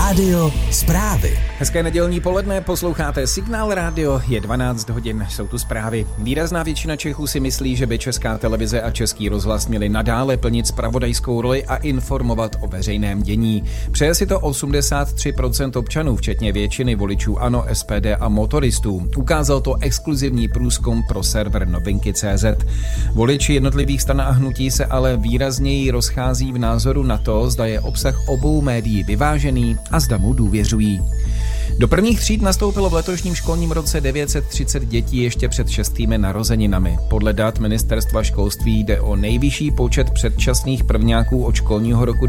Rádio zprávy. Hezké nedělní poledne, posloucháte Signál rádio, je 12 hodin, jsou tu zprávy. Výrazná většina Čechů si myslí, že by Česká televize a Český rozhlas měli nadále plnit zpravodajskou roli a informovat o veřejném dění. Přeje si to 83% občanů, včetně většiny voličů ANO, SPD a motoristů. Ukázal to exkluzivní průzkum pro server Novinky.cz. Voliči jednotlivých stran a hnutí se ale výrazněji rozchází v názoru na to, zda je obsah obou médií vyvážený a zda mu důvěřují. Do prvních tříd nastoupilo v letošním školním roce 930 dětí ještě před 6. narozeninami. Podle dat Ministerstva školství jde o nejvyšší počet předčasných prvňáků od školního roku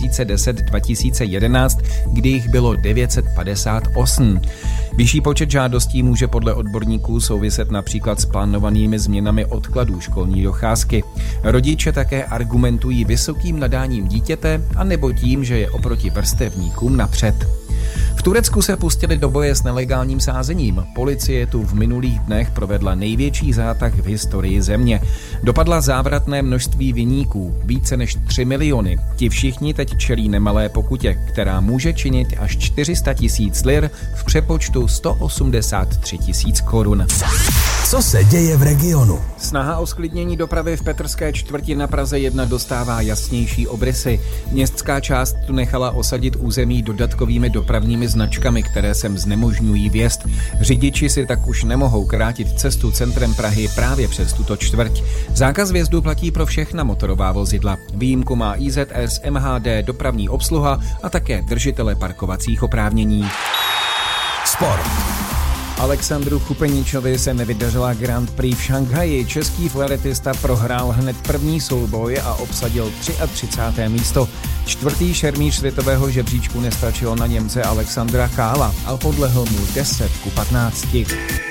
2010-2011, kdy jich bylo 958. Vyšší počet žádostí může podle odborníků souviset například s plánovanými změnami odkladů školní docházky. Rodiče také argumentují vysokým nadáním dítěte anebo tím, že je oproti vrstevníkům napřed. V Turecku se pustili do boje s nelegálním sázením. Policie tu v minulých dnech provedla největší zátah v historii země. Dopadla závratné množství viníků, více než 3 miliony. Ti všichni teď čelí nemalé pokutě, která může činit až 400 000 lir, v přepočtu 183 000 korun. Co se děje v regionu? Snaha o zklidnění dopravy v Petrské čtvrti na Praze 1 dostává jasnější obrysy. Městská část tu nechala osadit území dodatkovými dopravními značkami, které sem znemožňují vjezd. Řidiči si tak už nemohou krátit cestu centrem Prahy právě přes tuto čtvrť. Zákaz vjezdu platí pro všechna motorová vozidla. Výjimku má IZS, MHD, dopravní obsluha a také držitele parkovacích oprávnění. Sport. Alexandru Chupeničovi se nevydařila Grand Prix v Šanghaji. Český fléretista prohrál hned první souboj a obsadil 33. místo. Čtvrtý šermíř světového žebříčku nestačilo na Němce Alexandra Kála a podlehl mu 10-15.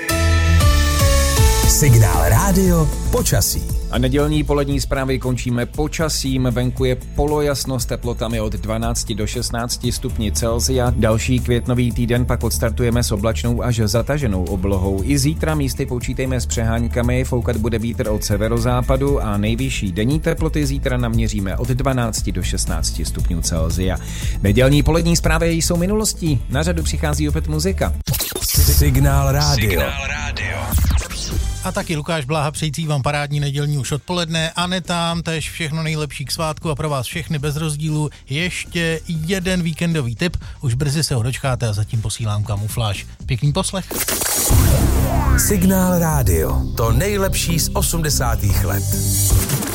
Signál rádio počasí. A nedělní polední zprávy končíme počasím. Venku je polojasno s teplotami od 12 do 16 stupňů Celsia. Další květnový týden pak odstartujeme s oblačnou až zataženou oblohou. I zítra místy počítejme s přeháňkami, foukat bude vítr od severozápadu a nejvyšší denní teploty zítra naměříme od 12 do 16 stupňů Celsia. Nedělní polední zprávy jsou minulostí. Na řadu přichází opět muzika. Signál rádio. A taky Lukáš Bláha přející vám parádní nedělní už odpoledne. Anetám též všechno nejlepší k svátku a pro vás všechny bez rozdílu ještě jeden víkendový tip. Už brzy se ho dočkáte a zatím posílám kamufláž. Pěkný poslech. Signál rádio. To nejlepší z 80. let.